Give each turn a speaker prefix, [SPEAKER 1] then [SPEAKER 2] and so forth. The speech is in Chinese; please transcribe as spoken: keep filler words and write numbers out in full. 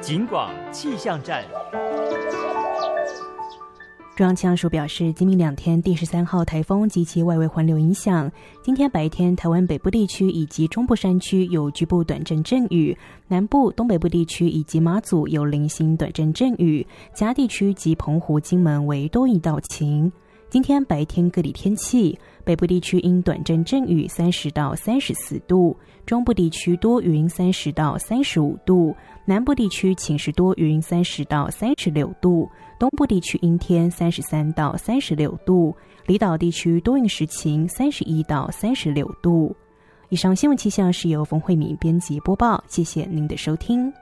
[SPEAKER 1] 警广气象站。
[SPEAKER 2] 中央气象署表示，今明两天第十三号台风及其外围环流影响，今天白天台湾北部地区以及中部山区有局部短阵阵雨，南部、东北部地区以及马祖有零星短阵阵雨，其他地区及澎湖、金门为多云到晴。今天白天各地天气，北部地区因短阵阵雨三十到三十四度，中部地区多云三十到三十五度，南部地区晴时多云三十到三十六度，东部地区阴天三十三到三十六度，离岛地区多云时晴三十一到三十六度。以上新闻气象是由冯慧敏编辑播报，谢谢您的收听。